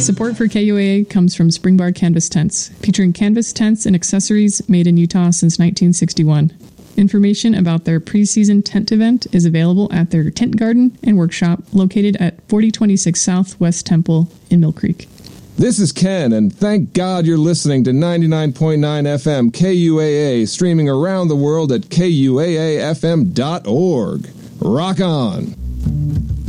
Support for KUAA comes from Springbar Canvas Tents, featuring canvas tents and accessories made in Utah since 1961. Information about their preseason tent event is available at their tent garden and workshop located at 4026 South West Temple in Mill Creek. This is Ken, and thank God you're listening to 99.9 FM KUAA, streaming around the world at KUAAFM.org. Rock on!